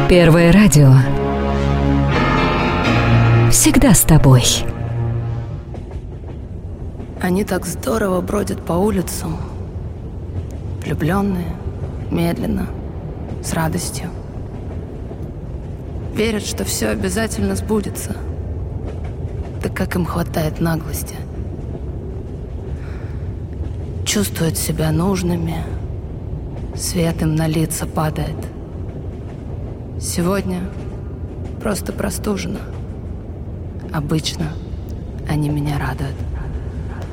Первое радио. Всегда с тобой. Они так здорово бродят по улицам, влюбленные, медленно, с радостью. Верят, что все обязательно сбудется. Да как им хватает наглости. Чувствуют себя нужными, свет им на лица падает. Сегодня просто простужена. Обычно они меня радуют.